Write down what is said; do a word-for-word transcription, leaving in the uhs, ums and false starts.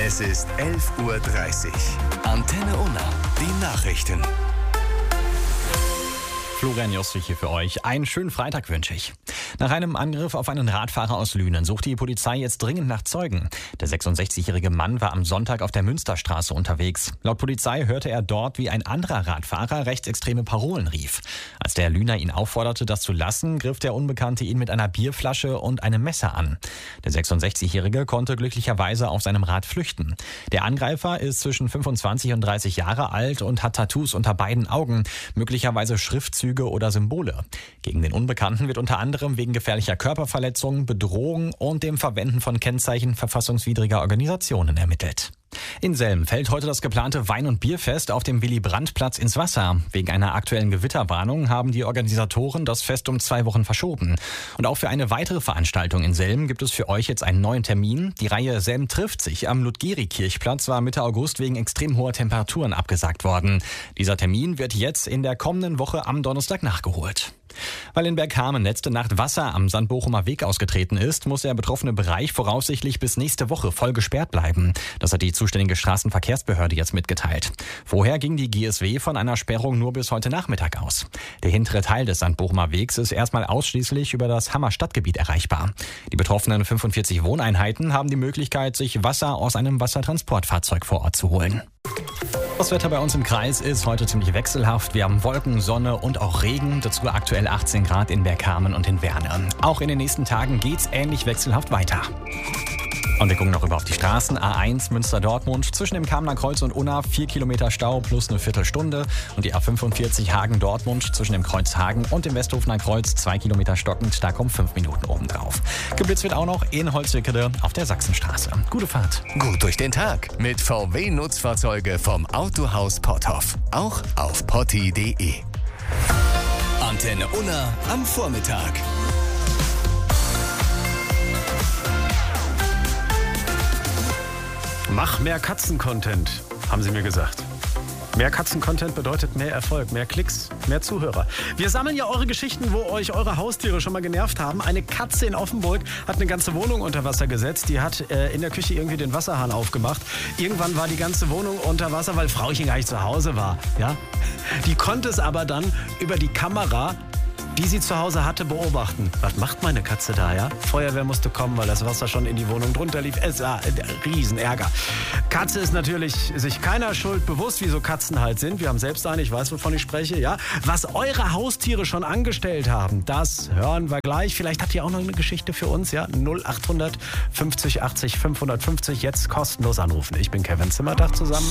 Es ist elf Uhr dreißig. Antenne Unna, die Nachrichten. Florian Jostrich hier für euch. Einen schönen Freitag wünsche ich. Nach einem Angriff auf einen Radfahrer aus Lünen sucht die Polizei jetzt dringend nach Zeugen. Der sechsundsechzigjährige Mann war am Sonntag auf der Münsterstraße unterwegs. Laut Polizei hörte er dort, wie ein anderer Radfahrer rechtsextreme Parolen rief. Als der Lüner ihn aufforderte, das zu lassen, griff der Unbekannte ihn mit einer Bierflasche und einem Messer an. Der sechsundsechzigjährige konnte glücklicherweise auf seinem Rad flüchten. Der Angreifer ist zwischen fünfundzwanzig und dreißig Jahre alt und hat Tattoos unter beiden Augen, möglicherweise Schriftzüge oder Symbole. Gegen den Unbekannten wird unter anderem wegen gefährlicher Körperverletzung, Bedrohung und dem Verwenden von Kennzeichen verfassungswidriger Organisationen ermittelt. In Selm fällt heute das geplante Wein- und Bierfest auf dem Willy-Brandt-Platz ins Wasser. Wegen einer aktuellen Gewitterwarnung haben die Organisatoren das Fest um zwei Wochen verschoben. Und auch für eine weitere Veranstaltung in Selm gibt es für euch jetzt einen neuen Termin. Die Reihe Selm trifft sich am Ludgeri-Kirchplatz war Mitte August wegen extrem hoher Temperaturen abgesagt worden. Dieser Termin wird jetzt in der kommenden Woche am Donnerstag nachgeholt. Weil in Bergkamen letzte Nacht Wasser am Sandbochumer Weg ausgetreten ist, muss der betroffene Bereich voraussichtlich bis nächste Woche voll gesperrt bleiben. Das hat die zuständige Straßenverkehrsbehörde jetzt mitgeteilt. Vorher ging die G S W von einer Sperrung nur bis heute Nachmittag aus. Der hintere Teil des Sandbochumer Wegs ist erstmal ausschließlich über das Hammer Stadtgebiet erreichbar. Die betroffenen fünfundvierzig Wohneinheiten haben die Möglichkeit, sich Wasser aus einem Wassertransportfahrzeug vor Ort zu holen. Das Wetter bei uns im Kreis ist heute ziemlich wechselhaft. Wir haben Wolken, Sonne und auch Regen. Dazu aktuell achtzehn Grad in Bergkamen und in Werne. Auch in den nächsten Tagen geht's ähnlich wechselhaft weiter. Und wir gucken noch über auf die Straßen. A eins Münster-Dortmund zwischen dem Kamener Kreuz und Unna vier Kilometer Stau plus eine Viertelstunde. Und die A fünfundvierzig Hagen-Dortmund zwischen dem Kreuz Hagen und dem Westhofener Kreuz zwei Kilometer stockend. Da kommen fünf Minuten obendrauf. Geblitzt wird auch noch in Holzwickede auf der Sachsenstraße. Gute Fahrt. Gut durch den Tag mit V W-Nutzfahrzeuge vom Autohaus Potthoff. Auch auf potti punkt de. Antenne Unna am Vormittag. Mach mehr Katzen-Content, haben sie mir gesagt. Mehr Katzen-Content bedeutet mehr Erfolg, mehr Klicks, mehr Zuhörer. Wir sammeln ja eure Geschichten, wo euch eure Haustiere schon mal genervt haben. Eine Katze in Offenburg hat eine ganze Wohnung unter Wasser gesetzt. Die hat äh, in der Küche irgendwie den Wasserhahn aufgemacht. Irgendwann war die ganze Wohnung unter Wasser, weil Frauchen gar nicht zu Hause war. Ja? Die konnte es aber dann über die Kamera, die sie zu Hause hatte, beobachten. Was macht meine Katze da, ja? Feuerwehr musste kommen, weil das Wasser schon in die Wohnung drunter lief. Es war ein Riesenärger. Katze ist natürlich sich keiner Schuld bewusst, wie so Katzen halt sind. Wir haben selbst eine, ich weiß, wovon ich spreche, ja? Was eure Haustiere schon angestellt haben, das hören wir gleich. Vielleicht habt ihr auch noch eine Geschichte für uns, ja? null acht hundert fünfzig achtzig fünfhundertfünfzig, jetzt kostenlos anrufen. Ich bin Kevin Zimmerdach zusammen.